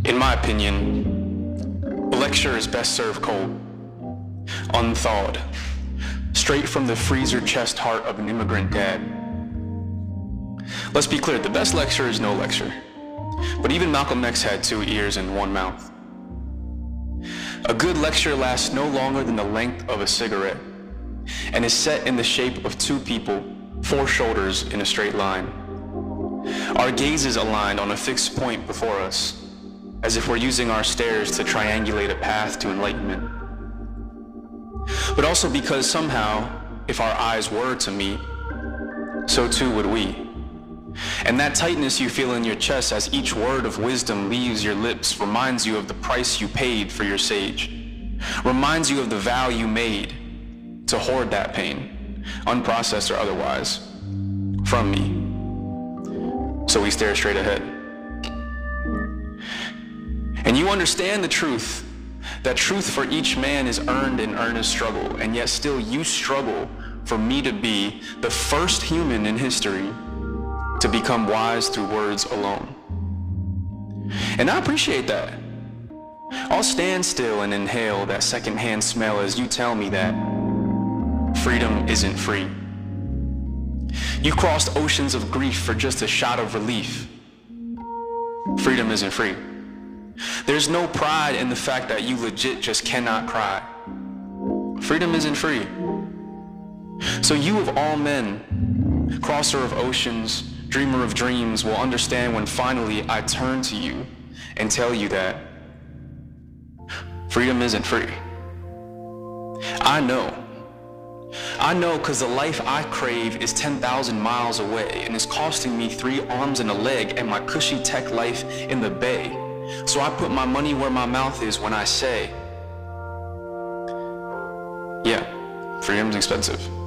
In my opinion, a lecture is best served cold, unthawed, straight from the freezer chest heart of an immigrant dad. Let's be clear, the best lecture is no lecture. But even Malcolm X had 2 ears and 1 mouth. A good lecture lasts no longer than the length of a cigarette and is set in the shape of 2 people, 4 shoulders in a straight line. Our gazes aligned on a fixed point before us, as if we're using our stares to triangulate a path to enlightenment. But also because somehow, if our eyes were to meet, so too would we. And that tightness you feel in your chest as each word of wisdom leaves your lips reminds you of the price you paid for your sage, reminds you of the vow you made to hoard that pain, unprocessed or otherwise, from me. So we stare straight ahead. And you understand the truth, that truth for each man is earned in earnest struggle, and yet still you struggle for me to be the first human in history to become wise through words alone. And I appreciate that. I'll stand still and inhale that secondhand smell as you tell me that freedom isn't free. You crossed oceans of grief for just a shot of relief. Freedom isn't free. There's no pride in the fact that you legit just cannot cry. Freedom isn't free. So you of all men, crosser of oceans, dreamer of dreams, will understand when finally I turn to you and tell you that freedom isn't free. I know because the life I crave is 10,000 miles away and is costing me 3 arms and a leg and my cushy tech life in the bay. So I put my money where my mouth is when I say, yeah, freedom's expensive.